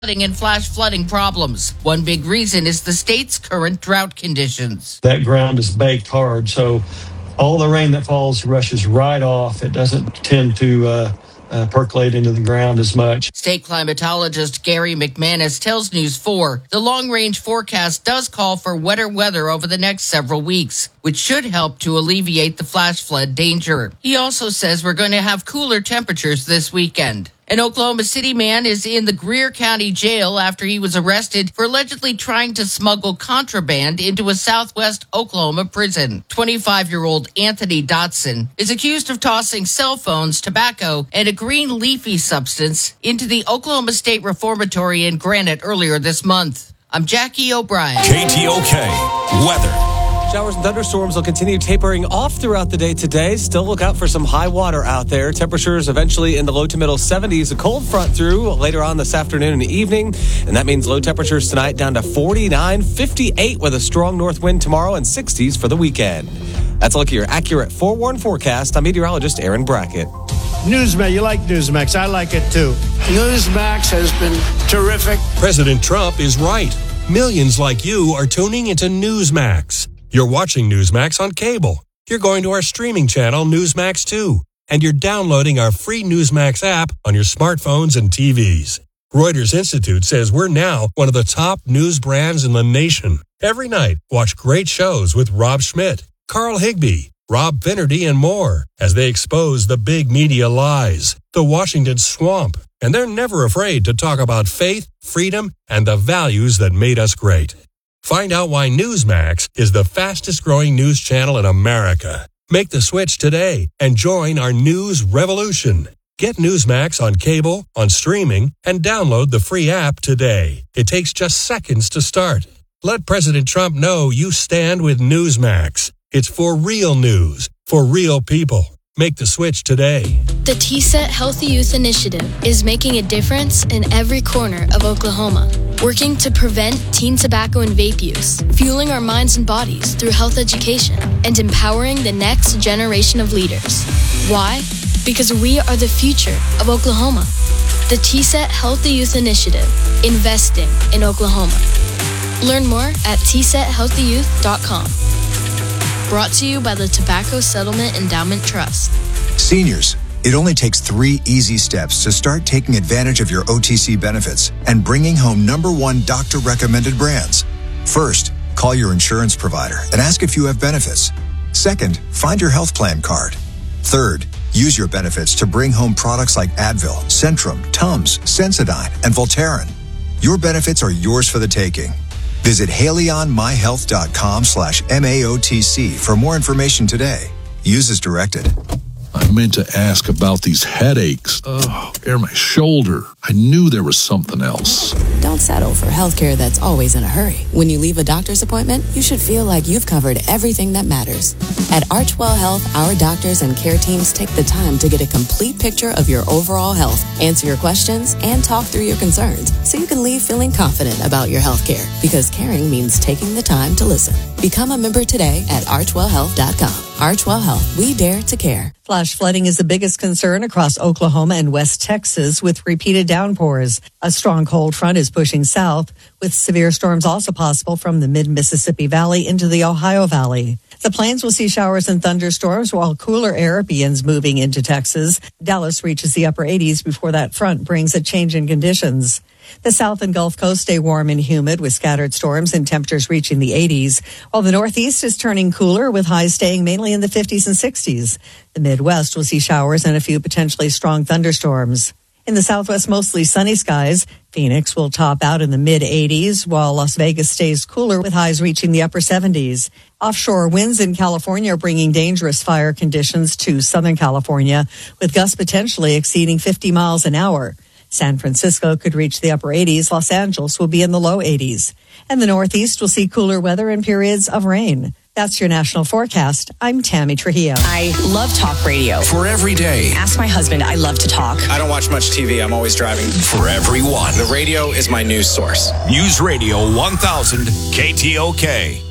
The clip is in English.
and flash flooding problems. One big reason is the state's current drought conditions. That ground is baked hard, so all the rain that falls rushes right off. It doesn't tend to percolate into the ground as much. State climatologist Gary McManus tells News 4 the long-range forecast does call for wetter weather over the next several weeks, which should help to alleviate the flash flood danger. He also says we're going to have cooler temperatures this weekend. An Oklahoma City man is in the Greer County Jail after he was arrested for allegedly trying to smuggle contraband into a southwest Oklahoma prison. 25-year-old Anthony Dotson is accused of tossing cell phones, tobacco, and a green leafy substance into the Oklahoma State Reformatory in Granite earlier this month. I'm Jackie O'Brien. KTOK Weather. Showers and thunderstorms will continue tapering off throughout the day today. Still look out for some high water out there. Temperatures eventually in the low to middle 70s. A cold front through later on this afternoon and evening. And that means low temperatures tonight down to 49, 58 with a strong north wind tomorrow, and 60s for the weekend. That's a look at your accurate forewarned forecast. I'm meteorologist Aaron Brackett. Newsmax, you like Newsmax. I like it too. Newsmax has been terrific. President Trump is right. Millions like you are tuning into Newsmax. You're watching Newsmax on cable. You're going to our streaming channel, Newsmax 2. And you're downloading our free Newsmax app on your smartphones and TVs. Reuters Institute says we're now one of the top news brands in the nation. Every night, watch great shows with Rob Schmidt, Carl Higbie, Rob Finnerty, and more as they expose the big media lies, the Washington swamp. And they're never afraid to talk about faith, freedom, and the values that made us great. Find out why Newsmax is the fastest growing news channel in America. Make the switch today and join our news revolution. Get Newsmax on cable, on streaming, and download the free app today. It takes just seconds to start. Let President Trump know you stand with Newsmax. It's for real news, for real people. Make the switch today. The TSET Healthy Youth Initiative is making a difference in every corner of Oklahoma, working to prevent teen tobacco and vape use, fueling our minds and bodies through health education, and empowering the next generation of leaders. Why? Because we are the future of Oklahoma. The TSET Healthy Youth Initiative, investing in Oklahoma. Learn more at tshealthyyouth.com. Brought to you by the Tobacco Settlement Endowment Trust. Seniors, it only takes 3 easy steps to start taking advantage of your OTC benefits and bringing home #1 doctor-recommended brands. First, call your insurance provider and ask if you have benefits. Second, find your health plan card. Third, use your benefits to bring home products like Advil, Centrum, Tums, Sensodyne, and Voltaren. Your benefits are yours for the taking. Visit HaleyOnMyHealth.com/MAOTC for more information today. Use as directed. I meant to ask about these headaches. My shoulder. I knew there was something else. Don't settle for healthcare that's always in a hurry. When you leave a doctor's appointment, you should feel like you've covered everything that matters. At Archwell Health, our doctors and care teams take the time to get a complete picture of your overall health, answer your questions, and talk through your concerns so you can leave feeling confident about your healthcare. Because caring means taking the time to listen. Become a member today at archwellhealth.com. Archwell Health, we dare to care. Flash flooding is the biggest concern across Oklahoma and West Texas with repeated downpours. A strong cold front is pushing south, with severe storms also possible from the mid-Mississippi Valley into the Ohio Valley. The plains will see showers and thunderstorms while cooler air begins moving into Texas. Dallas reaches the upper 80s before that front brings a change in conditions. The South and Gulf Coast stay warm and humid with scattered storms and temperatures reaching the 80s, while the Northeast is turning cooler with highs staying mainly in the 50s and 60s. The Midwest will see showers and a few potentially strong thunderstorms. In the Southwest, mostly sunny skies. Phoenix will top out in the mid-80s, while Las Vegas stays cooler with highs reaching the upper 70s. Offshore winds in California are bringing dangerous fire conditions to Southern California, with gusts potentially exceeding 50 miles an hour. San Francisco could reach the upper 80s. Los Angeles will be in the low 80s. And the Northeast will see cooler weather and periods of rain. That's your national forecast. I'm Tammy Trujillo. I love talk radio. For every day. Ask my husband. I love to talk. I don't watch much TV. I'm always driving. For everyone. The radio is my news source. News Radio 1000 KTOK.